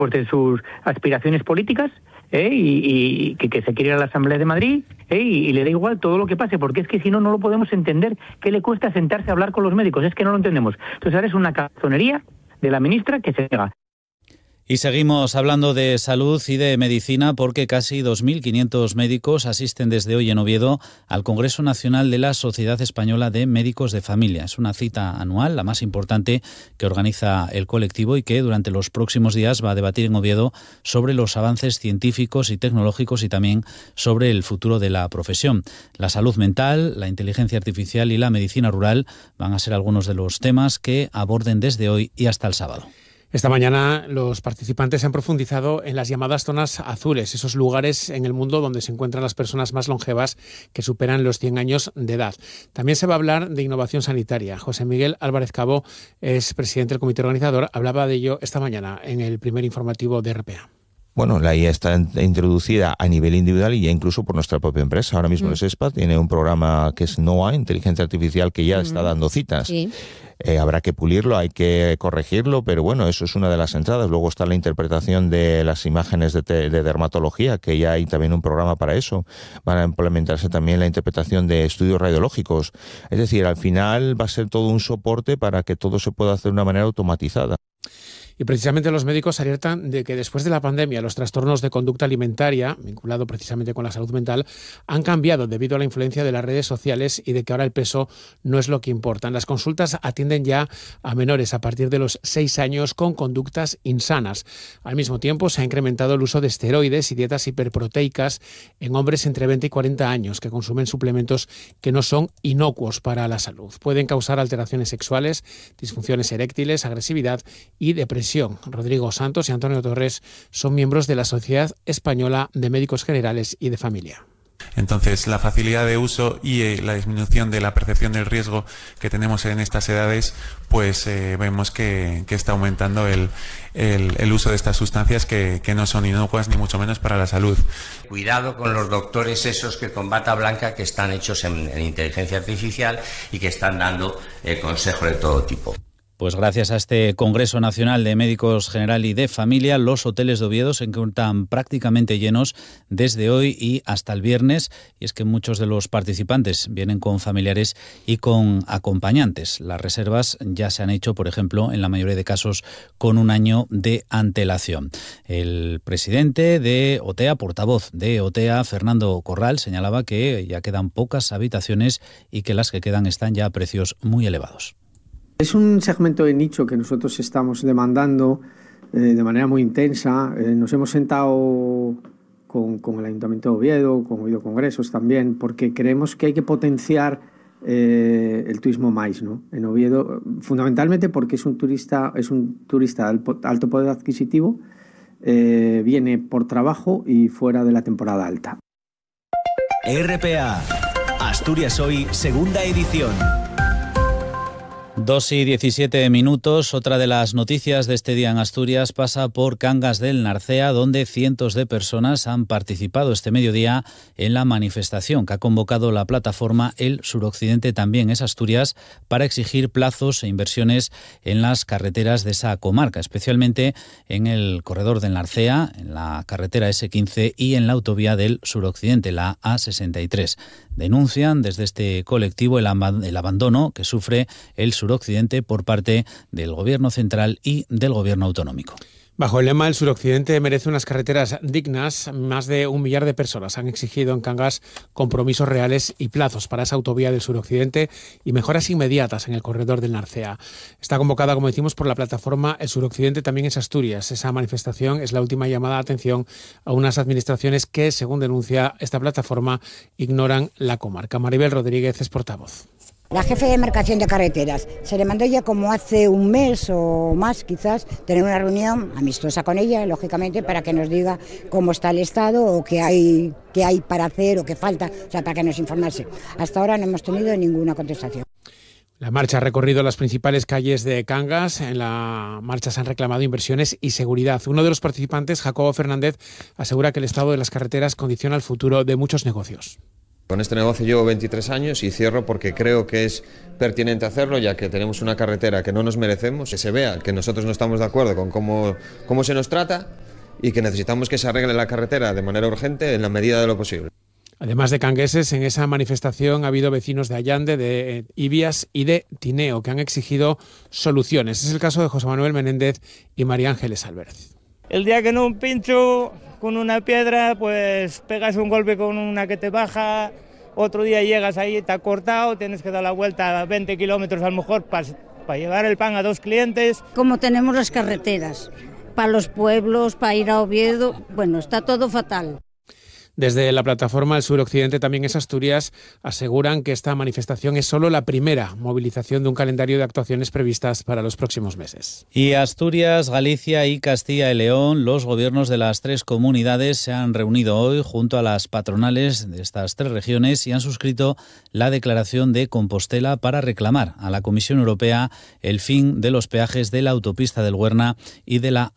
de sus aspiraciones políticas, y que se quiere ir a la Asamblea de Madrid, y le da igual todo lo que pase, porque es que si no, no lo podemos entender. ¿Qué le cuesta sentarse a hablar con los médicos? Es que no lo entendemos. Entonces ahora es una cabezonería de la ministra que se niega. Y seguimos hablando de salud y de medicina porque casi 2.500 médicos asisten desde hoy en Oviedo al Congreso Nacional de la Sociedad Española de Médicos de Familia. Es una cita anual, la más importante que organiza el colectivo y que durante los próximos días va a debatir en Oviedo sobre los avances científicos y tecnológicos y también sobre el futuro de la profesión. La salud mental, la inteligencia artificial y la medicina rural van a ser algunos de los temas que aborden desde hoy y hasta el sábado. Esta mañana los participantes han profundizado en las llamadas zonas azules, esos lugares en el mundo donde se encuentran las personas más longevas que superan los 100 años de edad. También se va a hablar de innovación sanitaria. José Miguel Álvarez Cabo es presidente del comité organizador. Hablaba de ello esta mañana en el primer informativo de RPA. Bueno, la IA está introducida a nivel individual y ya incluso por nuestra propia empresa. Ahora mismo el SESPA tiene un programa que es NOA, Inteligencia Artificial, que ya está dando citas. Sí. Habrá que pulirlo, hay que corregirlo, pero bueno, eso es una de las entradas. Luego está la interpretación de las imágenes de dermatología, que ya hay también un programa para eso. Van a implementarse también la interpretación de estudios radiológicos. Es decir, al final va a ser todo un soporte para que todo se pueda hacer de una manera automatizada. Y precisamente los médicos alertan de que después de la pandemia los trastornos de conducta alimentaria, vinculado precisamente con la salud mental, han cambiado debido a la influencia de las redes sociales y de que ahora el peso no es lo que importa. Las consultas atienden ya a menores a partir de los 6 años con conductas insanas. Al mismo tiempo se ha incrementado el uso de esteroides y dietas hiperproteicas en hombres entre 20 y 40 años que consumen suplementos que no son inocuos para la salud. Pueden causar alteraciones sexuales, disfunciones eréctiles, agresividad y depresión. Rodrigo Santos y Antonio Torres son miembros de la Sociedad Española de Médicos Generales y de Familia. Entonces, la facilidad de uso y la disminución de la percepción del riesgo que tenemos en estas edades, pues vemos que está aumentando el uso de estas sustancias que no son inocuas ni mucho menos para la salud. Cuidado con los doctores esos que con bata blanca que están hechos en inteligencia artificial y que están dando consejos de todo tipo. Pues gracias a este Congreso Nacional de Médicos General y de Familia, los hoteles de Oviedo se encuentran prácticamente llenos desde hoy y hasta el viernes. Y es que muchos de los participantes vienen con familiares y con acompañantes. Las reservas ya se han hecho, por ejemplo, en la mayoría de casos con un año de antelación. El presidente de OTEA, portavoz de OTEA, Fernando Corral, señalaba que ya quedan pocas habitaciones y que las que quedan están ya a precios muy elevados. Es un segmento de nicho que nosotros estamos demandando de manera muy intensa. Nos hemos sentado con el Ayuntamiento de Oviedo, con Oviedo Congresos también, porque creemos que hay que potenciar el turismo máis, ¿no? En Oviedo, fundamentalmente porque es un turista de alto poder adquisitivo, viene por trabajo y fuera de la temporada alta. RPA, Asturias Hoy, segunda edición. 2:17. Otra de las noticias de este día en Asturias pasa por Cangas del Narcea, donde cientos de personas han participado este mediodía en la manifestación que ha convocado la plataforma El Suroccidente, también es Asturias, para exigir plazos e inversiones en las carreteras de esa comarca, especialmente en el corredor del Narcea, en la carretera S15 y en la autovía del Suroccidente, la A63. Denuncian desde este colectivo el abandono que sufre el Suroccidente por parte del Gobierno central y del Gobierno autonómico. Bajo el lema El Suroccidente merece unas carreteras dignas, más de 1 millar de personas han exigido en Cangas compromisos reales y plazos para esa autovía del Suroccidente y mejoras inmediatas en el corredor del Narcea. Está convocada, como decimos, por la plataforma El Suroccidente, también es Asturias. Esa manifestación es la última llamada de atención a unas administraciones que, según denuncia esta plataforma, ignoran la comarca. Maribel Rodríguez es portavoz. La jefe de demarcación de carreteras se le mandó ya como hace un mes o más quizás tener una reunión amistosa con ella, lógicamente, para que nos diga cómo está el estado o qué hay para hacer o qué falta, o sea, para que nos informase. Hasta ahora no hemos tenido ninguna contestación. La marcha ha recorrido las principales calles de Cangas. En la marcha se han reclamado inversiones y seguridad. Uno de los participantes, Jacobo Fernández, asegura que el estado de las carreteras condiciona el futuro de muchos negocios. Con este negocio llevo 23 años y cierro porque creo que es pertinente hacerlo, ya que tenemos una carretera que no nos merecemos, que se vea que nosotros no estamos de acuerdo con cómo se nos trata y que necesitamos que se arregle la carretera de manera urgente en la medida de lo posible. Además de cangueses, en esa manifestación ha habido vecinos de Allande, de Ibias y de Tineo que han exigido soluciones. Es el caso de José Manuel Menéndez y María Ángeles Álvarez. El día que no pincho con una piedra, pues pegas un golpe con una que te baja, otro día llegas ahí, está cortado, tienes que dar la vuelta a 20 kilómetros a lo mejor para llevar el pan a 2 clientes. Como tenemos las carreteras, para los pueblos, para ir a Oviedo, bueno, está todo fatal. Desde la plataforma El Suroccidente, también en Asturias, aseguran que esta manifestación es solo la primera movilización de un calendario de actuaciones previstas para los próximos meses. Y Asturias, Galicia y Castilla y León, los gobiernos de las 3 comunidades se han reunido hoy junto a las patronales de estas 3 regiones y han suscrito la declaración de Compostela para reclamar a la Comisión Europea el fin de los peajes de la autopista del Huerna y de la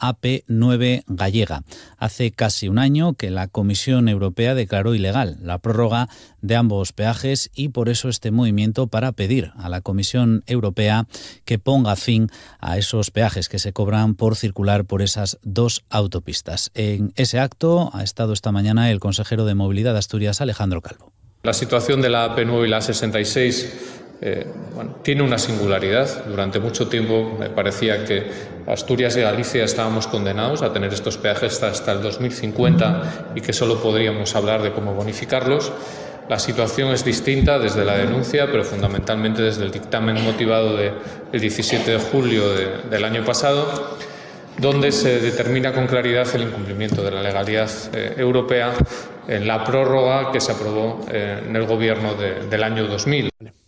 AP9 gallega. Hace casi un año que la Comisión Europea declaró ilegal la prórroga de ambos peajes y por eso este movimiento para pedir a la Comisión Europea que ponga fin a esos peajes que se cobran por circular por esas 2 autopistas. En ese acto ha estado esta mañana el consejero de Movilidad de Asturias, Alejandro Calvo. La situación de la AP9 y la 66 tiene una singularidad. Durante mucho tiempo me parecía que Asturias y Galicia estábamos condenados a tener estos peajes hasta el 2050 y que solo podríamos hablar de cómo bonificarlos. La situación es distinta desde la denuncia, pero fundamentalmente desde el dictamen motivado del 17 de julio del año pasado, donde se determina con claridad el incumplimiento de la legalidad europea en la prórroga que se aprobó en el gobierno del año 2000.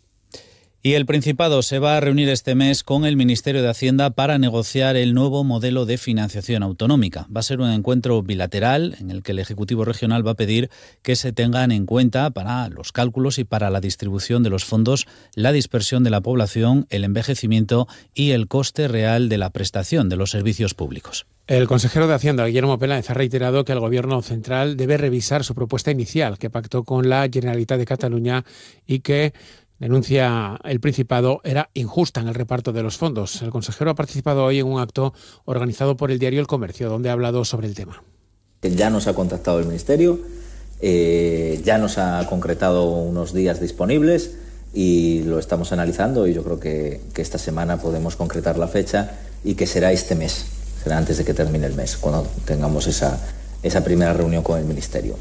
Y el Principado se va a reunir este mes con el Ministerio de Hacienda para negociar el nuevo modelo de financiación autonómica. Va a ser un encuentro bilateral en el que el Ejecutivo Regional va a pedir que se tengan en cuenta para los cálculos y para la distribución de los fondos la dispersión de la población, el envejecimiento y el coste real de la prestación de los servicios públicos. El consejero de Hacienda, Guillermo Peláez, ha reiterado que el Gobierno central debe revisar su propuesta inicial que pactó con la Generalitat de Cataluña y que denuncia el Principado era injusta en el reparto de los fondos. El consejero ha participado hoy en un acto organizado por el diario El Comercio, donde ha hablado sobre el tema. Ya nos ha contactado el Ministerio, ya nos ha concretado unos días disponibles y lo estamos analizando y yo creo que esta semana podemos concretar la fecha y que será este mes, será antes de que termine el mes, cuando tengamos esa primera reunión con el Ministerio.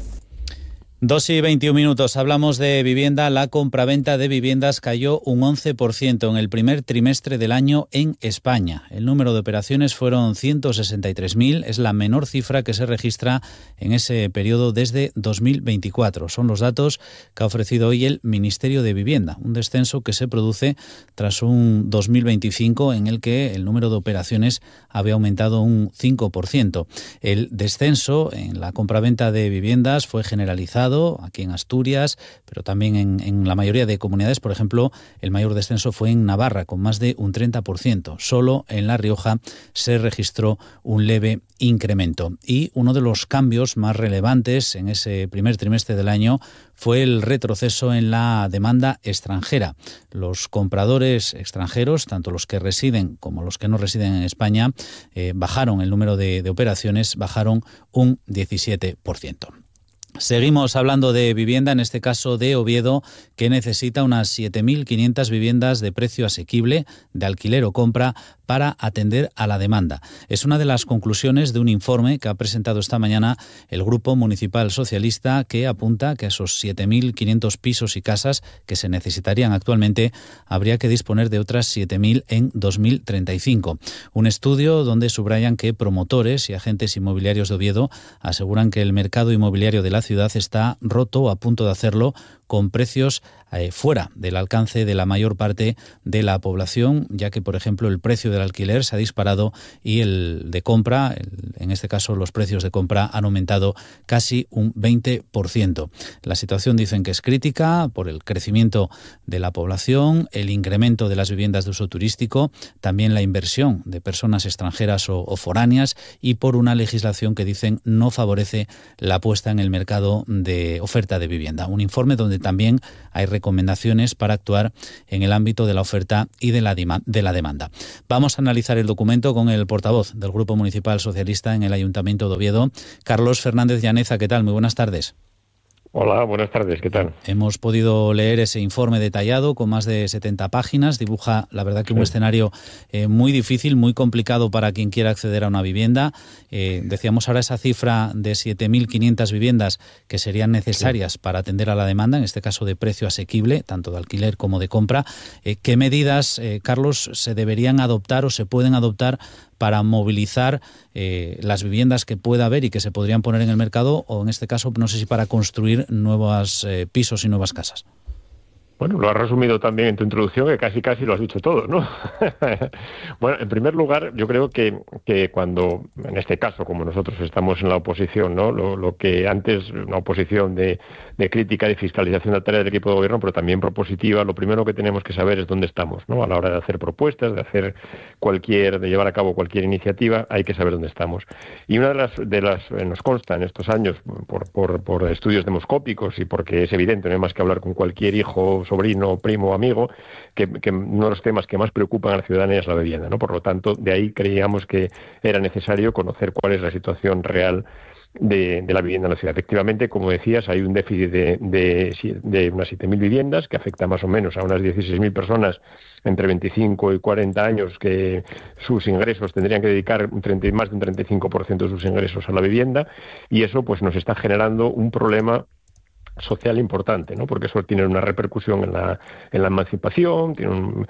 2:21. Hablamos de vivienda. La compraventa de viviendas cayó un 11% en el primer trimestre del año en España. El número de operaciones fueron 163.000. Es la menor cifra que se registra en ese periodo desde 2024. Son los datos que ha ofrecido hoy el Ministerio de Vivienda. Un descenso que se produce tras un 2025 en el que el número de operaciones había aumentado un 5%. El descenso en la compraventa de viviendas fue generalizado aquí en Asturias, pero también en la mayoría de comunidades. Por ejemplo, el mayor descenso fue en Navarra, con más de un 30%. Solo en La Rioja se registró un leve incremento. Y uno de los cambios más relevantes en ese primer trimestre del año fue el retroceso en la demanda extranjera. Los compradores extranjeros, tanto los que residen como los que no residen en España, bajaron el número de operaciones, bajaron un 17%. Seguimos hablando de vivienda, en este caso de Oviedo, que necesita unas 7.500 viviendas de precio asequible, de alquiler o compra, para atender a la demanda. Es una de las conclusiones de un informe que ha presentado esta mañana el Grupo Municipal Socialista, que apunta que a esos 7.500 pisos y casas que se necesitarían actualmente habría que disponer de otras 7.000 en 2035. Un estudio donde subrayan que promotores y agentes inmobiliarios de Oviedo aseguran que el mercado inmobiliario de la ciudad está roto o a punto de hacerlo, con precios fuera del alcance de la mayor parte de la población, ya que, por ejemplo, el precio del alquiler se ha disparado y el de compra, en este caso los precios de compra, han aumentado casi un 20%. La situación dicen que es crítica por el crecimiento de la población, el incremento de las viviendas de uso turístico, también la inversión de personas extranjeras o foráneas y por una legislación que dicen no favorece la puesta en el mercado de oferta de vivienda. Un informe donde donde también hay recomendaciones para actuar en el ámbito de la oferta y de la demanda. Vamos a analizar el documento con el portavoz del Grupo Municipal Socialista en el Ayuntamiento de Oviedo, Carlos Fernández Llaneza. ¿Qué tal? Muy buenas tardes. Hola, buenas tardes, ¿qué tal? Hemos podido leer ese informe detallado con más de 70 páginas. Dibuja, la verdad, que un escenario muy difícil, muy complicado para quien quiera acceder a una vivienda. Decíamos ahora esa cifra de 7.500 viviendas que serían necesarias para atender a la demanda, en este caso de precio asequible, tanto de alquiler como de compra. ¿Qué medidas, Carlos, se deberían adoptar o se pueden adoptar para movilizar las viviendas que pueda haber y que se podrían poner en el mercado, o en este caso, no sé si para construir nuevos pisos y nuevas casas? Bueno, lo has resumido también en tu introducción, que casi lo has dicho todo, ¿no? Bueno, en primer lugar, yo creo que cuando, en este caso, como nosotros estamos en la oposición, ¿no? Lo que antes, una oposición de crítica, de fiscalización de la tarea del equipo de gobierno, pero también propositiva, lo primero que tenemos que saber es dónde estamos, ¿no? A la hora de hacer propuestas, de llevar a cabo cualquier iniciativa, hay que saber dónde estamos. Y una de las nos consta en estos años, por estudios demoscópicos y porque es evidente, no hay más que hablar con cualquier hijo, sobrino, primo, amigo, que uno de los temas que más preocupan a la ciudadanía es la vivienda, ¿no? Por lo tanto, de ahí creíamos que era necesario conocer cuál es la situación real de la vivienda en la ciudad. Efectivamente, como decías, hay un déficit de unas 7.000 viviendas que afecta más o menos a unas 16.000 personas entre 25 y 40 años que sus ingresos tendrían que dedicar más de un 35% de sus ingresos a la vivienda, y eso pues nos está generando un problema social importante, ¿no? Porque eso tiene una repercusión en la emancipación, tiene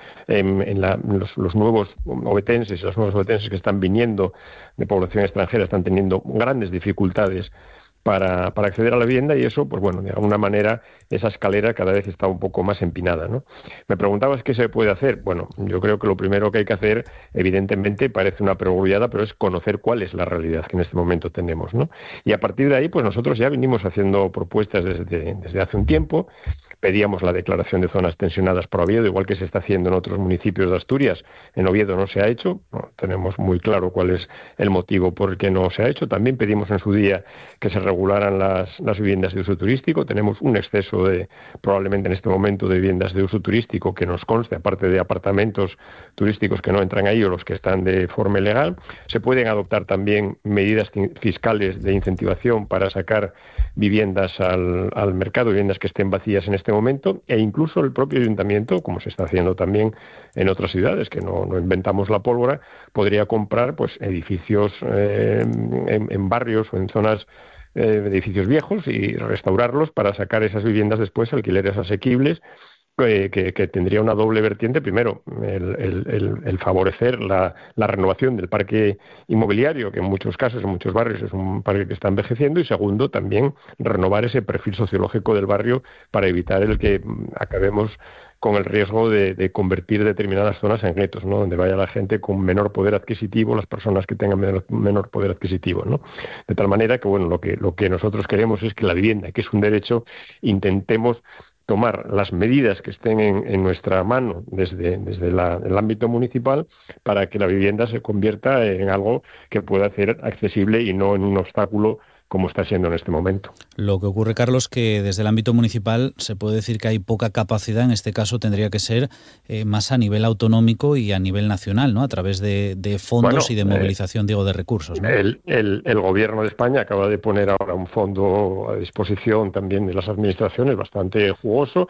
los nuevos ovetenses, los nuevos ovetenses que están viniendo de población extranjera están teniendo grandes dificultades para acceder a la vivienda, y eso, pues bueno, de alguna manera esa escalera cada vez está un poco más empinada, ¿no? Me preguntabas qué se puede hacer. Bueno, yo creo que lo primero que hay que hacer, evidentemente, parece una perogrullada, pero es conocer cuál es la realidad que en este momento tenemos, ¿no? Y a partir de ahí, pues nosotros ya venimos haciendo propuestas desde hace un tiempo. Pedíamos la declaración de zonas tensionadas por Oviedo, igual que se está haciendo en otros municipios de Asturias. En Oviedo no se ha hecho, no tenemos muy claro cuál es el motivo por el que no se ha hecho. También pedimos en su día que se regularan las viviendas de uso turístico. Tenemos un exceso probablemente en este momento, de viviendas de uso turístico que nos conste, aparte de apartamentos turísticos que no entran ahí o los que están de forma ilegal. Se pueden adoptar también medidas fiscales de incentivación para sacar viviendas al mercado, viviendas que estén vacías en este momento, e incluso el propio ayuntamiento, como se está haciendo también en otras ciudades, que no inventamos la pólvora, podría comprar pues edificios en barrios o en zonas de edificios viejos y restaurarlos para sacar esas viviendas después a alquileres asequibles, que tendría una doble vertiente. Primero, el favorecer la renovación del parque inmobiliario, que en muchos casos, en muchos barrios, es un parque que está envejeciendo, y segundo, también renovar ese perfil sociológico del barrio para evitar el que acabemos con el riesgo de convertir determinadas zonas en guetos, ¿no? Donde vaya la gente con menor poder adquisitivo, las personas que tengan menor poder adquisitivo, ¿no? De tal manera que, bueno, lo que nosotros queremos es que la vivienda, que es un derecho, intentemos tomar las medidas que estén en nuestra mano desde el ámbito municipal para que la vivienda se convierta en algo que pueda ser accesible y no en un obstáculo como está siendo en este momento. Lo que ocurre, Carlos, que desde el ámbito municipal se puede decir que hay poca capacidad. En este caso tendría que ser más a nivel autonómico y a nivel nacional, ¿no? A través de fondos y de movilización, de recursos, ¿no? El Gobierno de España acaba de poner ahora un fondo a disposición también de las administraciones bastante jugoso,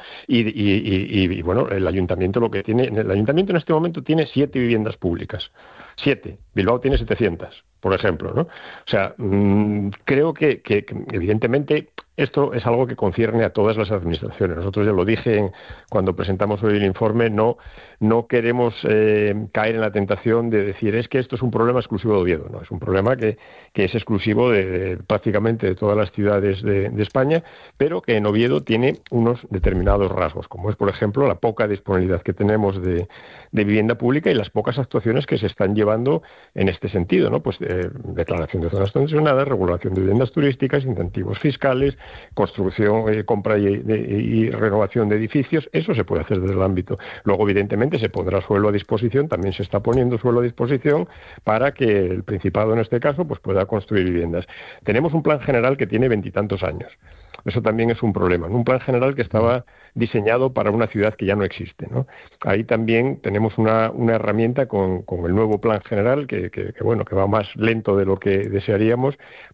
y bueno, el Ayuntamiento en este momento tiene 7 viviendas públicas. 7. Bilbao tiene 700, por ejemplo, ¿no? O sea, creo que evidentemente esto es algo que concierne a todas las administraciones. Nosotros, ya lo dije cuando presentamos hoy el informe, no queremos caer en la tentación de decir es que esto es un problema exclusivo de Oviedo. No, es un problema que es exclusivo de prácticamente de todas las ciudades de España, pero que en Oviedo tiene unos determinados rasgos, como es, por ejemplo, la poca disponibilidad que tenemos de vivienda pública y las pocas actuaciones que se están llevando en este sentido, ¿no? Pues declaración de zonas tensionadas, regulación de viviendas turísticas, incentivos fiscales, construcción, compra y renovación de edificios, eso se puede hacer desde el ámbito. Luego, evidentemente, se pondrá suelo a disposición, también se está poniendo suelo a disposición para que el Principado, en este caso, pues pueda construir viviendas. Tenemos un plan general que tiene 20 y tantos años. Eso también es un problema. Un plan general que estaba diseñado para una ciudad que ya no existe, ¿no? Ahí también tenemos una herramienta con el nuevo plan general que va más lento de lo que desearíamos,